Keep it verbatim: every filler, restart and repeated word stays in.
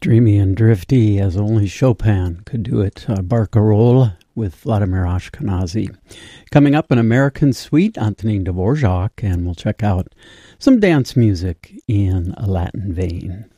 dreamy and drifty as only Chopin could do it. Uh, Barcarolle with Vladimir Ashkenazy. Coming up, an American Suite, Antonin Dvorak, and we'll check out some dance music in a Latin vein.